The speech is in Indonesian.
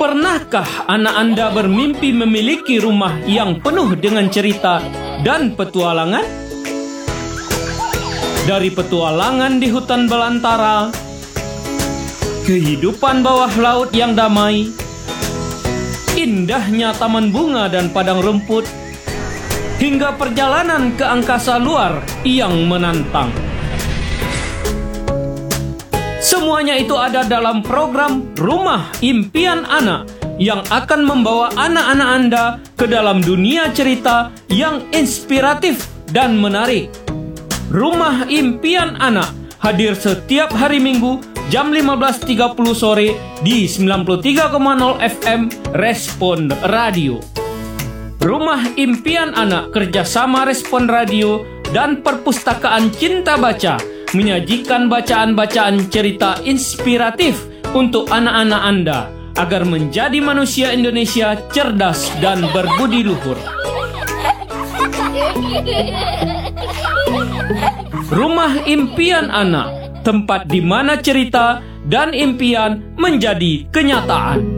Pernahkah anak Anda bermimpi memiliki rumah yang penuh dengan cerita dan petualangan? Dari petualangan di hutan belantara, kehidupan bawah laut yang damai, indahnya taman bunga dan padang rumput, hingga perjalanan ke angkasa luar yang menantang. Semuanya itu ada dalam program Rumah Impian Anak yang akan membawa anak-anak Anda ke dalam dunia cerita yang inspiratif dan menarik. Rumah Impian Anak hadir setiap hari Minggu jam 15.30 sore di 93,0 FM Respon Radio. Rumah Impian Anak kerjasama Respon Radio dan Perpustakaan Cinta Baca menyajikan bacaan-bacaan cerita inspiratif untuk anak-anak Anda agar menjadi manusia Indonesia cerdas dan berbudi luhur. Rumah Impian Anak, tempat di mana cerita dan impian menjadi kenyataan.